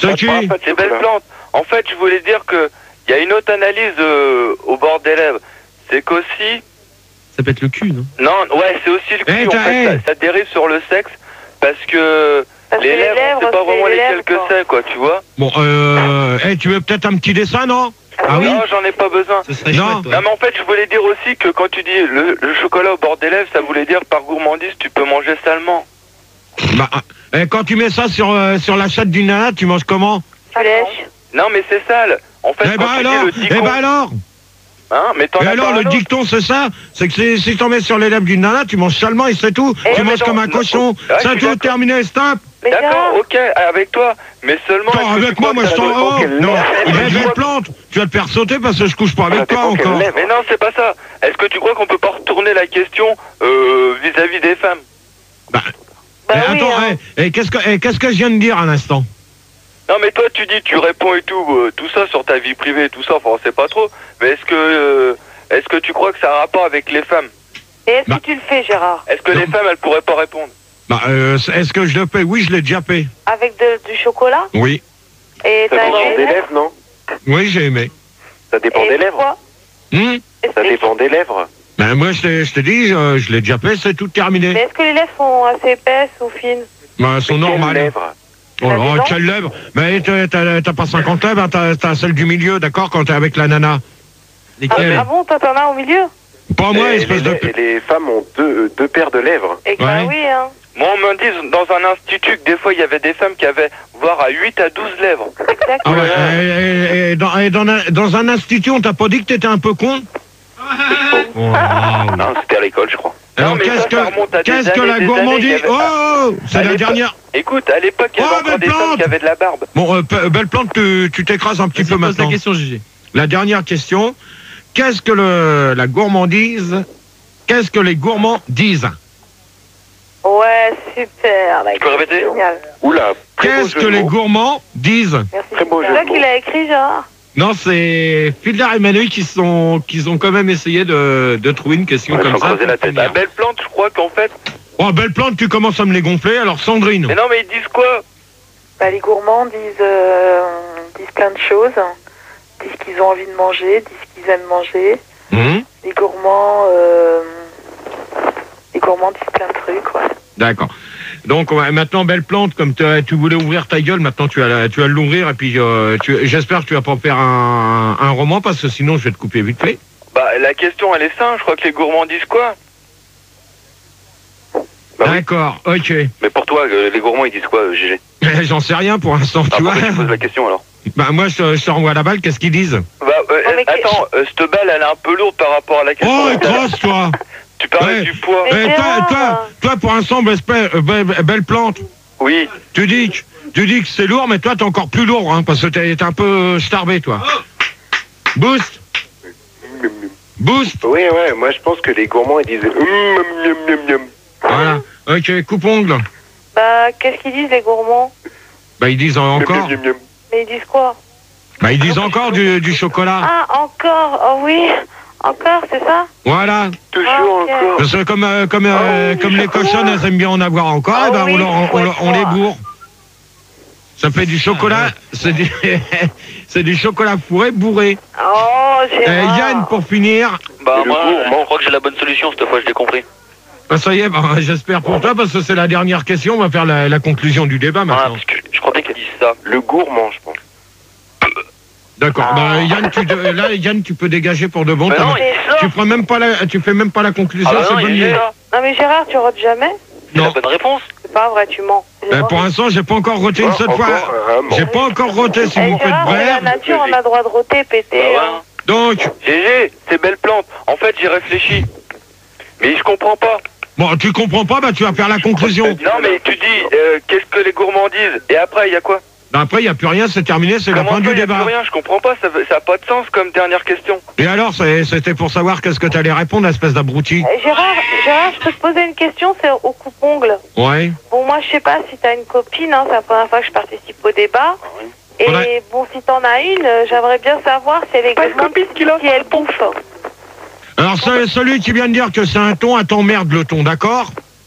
C'est qui? C'est Belle Plante. En fait, je voulais dire que il y a une autre analyse au bord des lèvres. C'est qu'aussi... Ça peut être le cul, non? Non, ouais, c'est aussi le cul. En fait, ça dérive sur le sexe parce que les lèvres, on sait pas vraiment lesquelles que c'est, quoi, tu vois. Bon, tu veux peut-être un petit dessin, non? Ah oui? Non, j'en ai pas besoin. Ce serait Non. chouette, Non, mais en fait, je voulais dire aussi que quand tu dis le chocolat au bord des lèvres, ça voulait dire par gourmandise, tu peux manger salement. Bah, quand tu mets ça sur la chatte d'une nana, tu manges comment? Tu lèches. Non, mais c'est sale. En fait, Eh quand ben tu alors, dis le dicton... Hein, mais t'en et as alors, pas un le autre. dicton, c'est ça? C'est que si t'en mets sur les lèvres d'une nana, tu manges salement et c'est tout. Tu manges comme un cochon. Ouais, je C'est suis tout, d'accord. terminé, stop. D'accord, ok, avec toi. Mais seulement... Non, avec moi, je t'en... Oh, non, Belle Plante, tu vas te faire sauter parce que je couche pas avec toi encore. Mais non, c'est pas ça. Est-ce que tu crois qu'on peut pas retourner la question vis-à-vis des femmes? Attends, qu'est-ce que je viens de dire à l'instant? Non, mais toi, tu dis, tu réponds et tout ça sur ta vie privée, tout ça, enfin, on sait pas trop. Mais est-ce que tu crois que ça a un rapport avec les femmes? Et est-ce que tu le fais, Gérard? Est-ce que les femmes, elles pourraient pas répondre? Est-ce que je le paie? Oui, je l'ai déjà payé. Avec du chocolat? Oui. Et Ça t'as dépend aimé? des lèvres, non? Oui, j'ai aimé. Ça dépend des lèvres. Quoi? Ça dépend des lèvres. Ben, moi, je t'ai dit, je l'ai déjà payé, c'est tout terminé. Mais est-ce que les lèvres sont assez épaisses ou fines? Ben, elles sont normales. Lèvres. Oh là, quelle lèvre? Mais t'as pas 50 lèvres, hein, t'as celle du milieu, d'accord, quand t'es avec la nana. Ah bon, toi t'en as au milieu? Pas moi, espèce de... Les femmes ont deux paires de lèvres. Et bah oui, hein. Moi, on m'a dit dans un institut que des fois, il y avait des femmes qui avaient voire à 8 à 12 lèvres. Ah ouais, dans un institut, on t'a pas dit que t'étais un peu con? Non, c'était à l'école, je crois. Alors, qu'est-ce que la gourmandise? Oh, c'est la dernière. Écoute, à l'époque, il y avait encore des femmes qui avaient de la barbe. Bon, Belle Plante, tu t'écrases un petit peu maintenant. La question, Gégé. La dernière question. Qu'est-ce que la gourmandise? Qu'est-ce que les gourmands disent? Ouais, super. Tu peux répéter? Génial. Oula. Qu'est-ce que les gourmands disent? Merci. Très beau C'est jeu toi de qui mots. l'as écrit, Gérard? Non, c'est Fiedler et Manu qui ont quand même essayé de trouver une question comme ça. La tête. La Belle Plante, je crois qu'en fait... Oh, Belle Plante, tu commences à me les gonfler, alors Sandrine. Mais non, mais ils disent quoi? Bah, les gourmands disent plein de choses. Disent ce qu'ils ont envie de manger, disent ce qu'ils aiment manger. Les gourmands disent plein de trucs, ouais. D'accord. Donc maintenant, Belle Plante, comme tu voulais ouvrir ta gueule, maintenant tu vas l'ouvrir et puis j'espère que tu vas pas faire un roman parce que sinon je vais te couper vite fait. Bah la question elle est simple, je crois que les gourmands disent quoi? Bah d'accord, ok. Mais pour toi, les gourmands, ils disent quoi, Gégé? J'en sais rien pour l'instant, tu vois. Pourquoi tu poses la question alors? Bah moi je te renvoie la balle, qu'est-ce qu'ils disent? Bah attends, cette balle elle est un peu lourde par rapport à la question. Oh, grosse toi. Tu parlais du poids. Toi pour l'instant, Belle Plante. Oui. Tu dis que c'est lourd, mais toi t'es encore plus lourd, hein, parce que t'es un peu starbé, toi. Boost. Boost. Oui, ouais, moi je pense que les gourmands, ils disent Voilà. Ok, coupe-ongle. Bah, qu'est-ce qu'ils disent, les gourmands? Bah ils disent encore. Mais ils disent quoi? Bah ils disent encore du chocolat. Ah, encore? Oh oui. Encore, c'est ça? Voilà. Toujours encore. Parce que comme les cochonnes, elles aiment bien en avoir encore, et ben on les bourre. Ça fait du chocolat, c'est du chocolat fourré bourré. Oh, Gérard. Yann, pour finir. Bah moi, je crois que j'ai la bonne solution cette fois, je l'ai compris. Bah ça y est, bah, j'espère pour toi, parce que c'est la dernière question, on va faire la conclusion du débat maintenant. Parce que je crois bien qu'elle dit ça. Le gourmand, je pense. D'accord. Bah, Yann, tu peux dégager pour de bon. Mais non, tu fais même pas la conclusion, Ah bah c'est non, bonne il est idée. là. Non, mais Gérard, tu rates jamais? C'est la bonne réponse. C'est pas vrai, tu mens. Pour l'instant, j'ai pas encore roté une seule fois. J'ai pas encore roté, si vous faites Gérard, c'est la bref. nature, on a le droit de roter, péter. hein. Donc, GG, c'est Belle Plante. En fait, j'ai réfléchi. Mais je comprends pas. bon, tu comprends pas, bah tu vas faire la conclusion. Non, mais tu dis, qu'est-ce que les gourmands disent? Et après, il y a quoi? Bah, après, il n'y a plus rien, c'est terminé, c'est la Comment fin ça, du y a débat. plus rien, je comprends pas, ça a pas de sens comme dernière question. Et alors, c'était pour savoir qu'est-ce que tu allais répondre, espèce d'abruti. Gérard, je peux te poser une question, c'est au coupe-ongle. Ouais. Bon, moi, je sais pas si t'as une copine, hein, c'est la première fois que je participe au débat. Et Ouais. bon, si t'en as une, j'aimerais bien savoir si elle est si elle bouffe. Alors, celui qui vient de dire que c'est un ton, elle t'emmerde le ton, d'accord?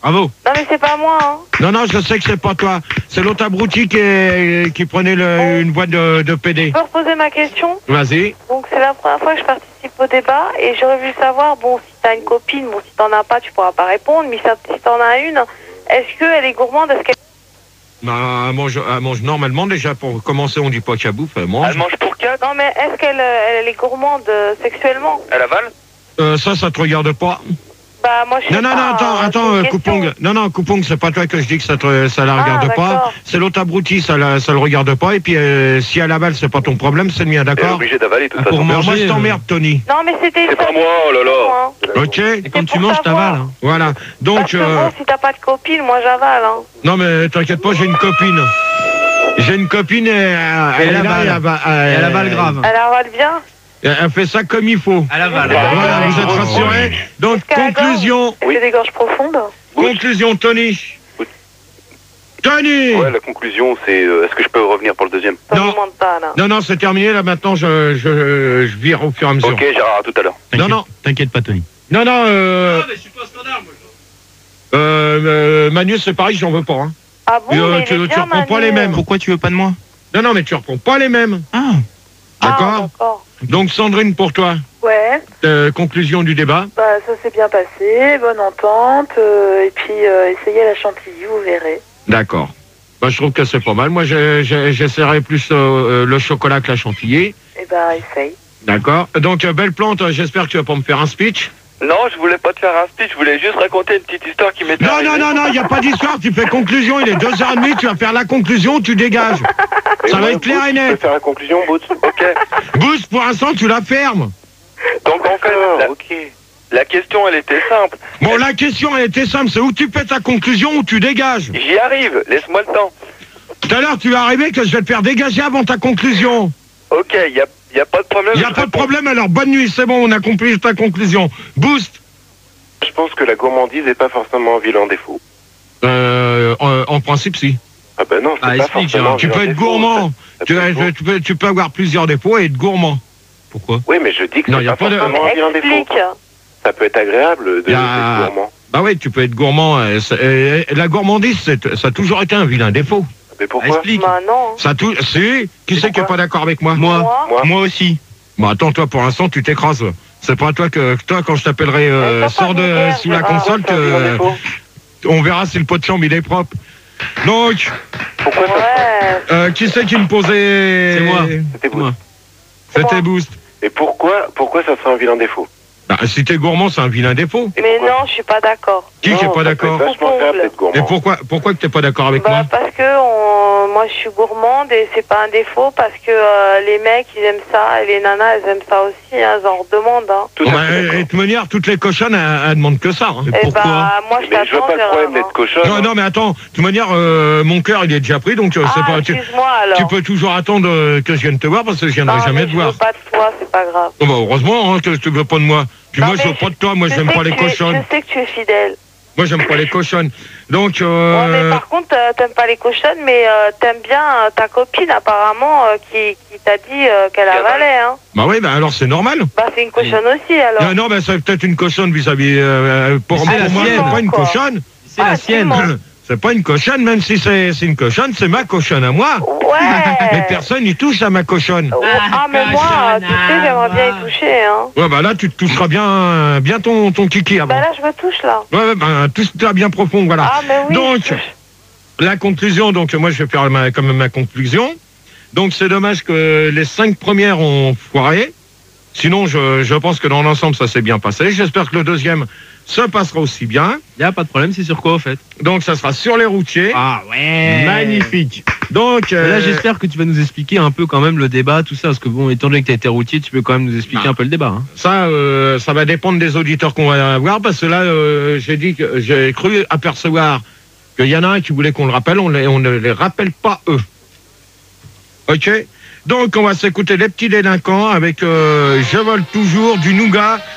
Bravo. Non, mais c'est pas moi, hein. Non, je sais que c'est pas toi. C'est l'autre abruti qui prenait une boîte de PD. Je peux reposer ma question? Vas-y. Donc, c'est la première fois que je participe au débat et j'aurais voulu savoir, bon, si t'as une copine, bon, si t'en as pas, tu pourras pas répondre, mais si t'en as une, est-ce qu'elle est gourmande? Est-ce qu'elle... Bah, elle mange normalement déjà. Pour commencer, on dit pas qu'elle bouffe, elle mange. Elle mange pour 4? Non, mais est-ce qu'elle elle est gourmande sexuellement? Elle avale? Ça te regarde pas. Bah, moi, je sais Non, attends, Coupong. Non, Coupong, c'est pas toi que je dis que ça la regarde pas. C'est l'autre abruti, ça le regarde pas. Et puis, si elle avale, c'est pas ton problème, c'est le mien, Elle est d'accord? obligée d'avaler tout ça. Pour manger, moi, je t'emmerde, Tony. Non, mais c'était... C'est pas moi, oh là là. Ok. Et quand tu pour manges, savoir. t'avales. Hein. Voilà. Donc, Parce que bon, si t'as pas de copine, moi, j'avale, hein. non, mais t'inquiète pas, j'ai une copine. J'ai une copine et Elle avale grave. Elle avale bien? Elle fait ça comme il faut. Elle avale. Voilà, vous êtes rassurés? Donc, Est-ce qu'elle a conclusion. Est-ce que des gorges profondes? Conclusion, Tony. Tony! Ouais, la conclusion, c'est est-ce que je peux revenir pour le deuxième? Ça Non. ne demande pas, là. Non, c'est terminé. Là, maintenant, je vire au fur et à mesure. Ok, Gérard, à tout à l'heure. Non. T'inquiète pas, Tony. Non, Ah, mais je suis pas standard, moi. Manu, c'est pareil, j'en veux pas. Hein. Ah bon, mais tu il est bien, reprends pas Manu. les mêmes. Pourquoi tu veux pas de moi? Non, mais tu reprends pas les mêmes. Ah. D'accord? D'accord. Donc, Sandrine, pour toi, Ouais, conclusion du débat. bah ça s'est bien passé, bonne entente, et puis essayez la chantilly, vous verrez. D'accord. Bah, je trouve que c'est pas mal. Moi, j'essaierai plus le chocolat que la chantilly. Eh ben, essaye. D'accord. Donc, belle plante, j'espère que tu vas pas me faire un speech. Non, je voulais pas te faire un speech, je voulais juste raconter une petite histoire qui m'était Non, arrivée. il n'y a pas d'histoire. Tu fais conclusion, il est 2h30, tu vas faire la conclusion, tu dégages. Ça va être clair et Tu peux net. faire la conclusion, Boots? Ok. Boost, pour l'instant, tu la fermes. Donc en fait, Ok. la question elle était simple. Bon, la question, elle était simple. C'est où tu fais ta conclusion ou tu dégages. J'y arrive, laisse-moi le temps. Tout à l'heure, tu vas arriver que je vais te faire dégager avant ta conclusion. Ok, y a pas de problème. Il n'y a pas de problème, alors bonne nuit, c'est bon, on a compris ta conclusion. Boost. Je pense que la gourmandise n'est pas forcément un vilain défaut. En principe, si. Ah ben non, c'est Ah, pas explique, forcément Gérard. un Tu vilain peux être défaut, gourmand. ça Tu peut être beau. tu peux avoir plusieurs défauts et être gourmand. Pourquoi? Oui, mais je dis que Non, c'est y a pas pas de- forcément un vilain défaut. Explique. Ça peut être agréable Y a- d'être gourmand. Bah oui, tu peux être gourmand. La gourmandise, ça a toujours été un vilain défaut. Mais pourquoi? Explique. Bah non. Ça a tout. Si. Qui c'est qui est pas d'accord avec moi? Moi aussi. Bon, attends, toi, pour l'instant, tu t'écrases. C'est pas toi quand je t'appellerai sors de sous la console, C'est un vilain défaut. on verra si le pot de chambre il est propre. Donc, Pourquoi ça? Ouais. qui c'est qui me posait? C'est moi. C'était Boots. Moi. C'était Boost. Et pourquoi ça serait un vilain défaut? Bah, si t'es gourmand, c'est un vilain défaut. Et Mais pourquoi? non, je suis pas d'accord. Qui est Non, pas ça d'accord? peut être vachement agréable d'être Et gourmand. pourquoi que t'es pas d'accord avec Bah moi? parce que moi je suis gourmande et c'est pas un défaut parce que les mecs ils aiment ça et les nanas elles aiment ça aussi, hein, elles en redemandent. Hein. Tout Bon, à bah, fait d'accord. et de toute manière, toutes les cochonnes, elles demandent que ça. Hein. Et bah moi je Mais je vois t'attends pas le Gérard. problème d'être cochonne. Non, mais attends, de toute manière, mon cœur, il est déjà pris, donc c'est Ah, pas. excuse-moi alors. Tu peux toujours attendre que je vienne te voir parce que je viendrai Non, jamais mais te je voir. veux pas de toi, c'est pas grave. Bon, bah, heureusement hein, que tu veux pas de moi. Puis Non, moi, je mais veux pas de toi, moi, Je j'aime sais pas que les tu es- cochonnes. Je sais que tu es fidèle. Moi, j'aime pas les cochonnes. Donc, Ouais, mais par contre, t'aimes pas les cochonnes, mais t'aimes bien ta copine apparemment qui t'a dit qu'elle avalait. Hein. bah oui, bah alors c'est normal. Bah c'est une cochonne aussi alors. Non, mais c'est peut-être une cochonne vis-à-vis. Pour C'est la moi, sienne. c'est pas une Quoi. cochonne. C'est la Ah, sienne. dis-moi. C'est pas une cochonne, même si c'est une cochonne, c'est ma cochonne à moi. Ouais. Mais personne n'y touche à ma cochonne. Ah mais moi, tu sais, j'aimerais bien y toucher. Hein. Ouais, bah là, tu te toucheras bien ton kiki avant. Bah là, je me touche là. Ouais, bah, touche-toi bien profond, voilà. Ah mais oui. Donc, je touche. la conclusion, donc moi je vais faire quand même ma conclusion. Donc c'est dommage que les 5 premières ont foiré. Sinon, je pense que dans l'ensemble, ça s'est bien passé. J'espère que le deuxième se passera aussi bien. Y a pas de problème, c'est sur quoi au fait? Donc ça sera sur les routiers. Ah ouais. Magnifique. Donc Là, j'espère que tu vas nous expliquer un peu quand même le débat, tout ça, parce que bon, étant donné que tu as été routier, tu peux quand même nous expliquer un peu le débat. Hein. ça va dépendre des auditeurs qu'on va avoir, parce que là, j'ai cru apercevoir qu'il y en a un qui voulait qu'on le rappelle, on ne les rappelle pas eux. Ok. Donc on va s'écouter les petits délinquants avec Je vole toujours du nougat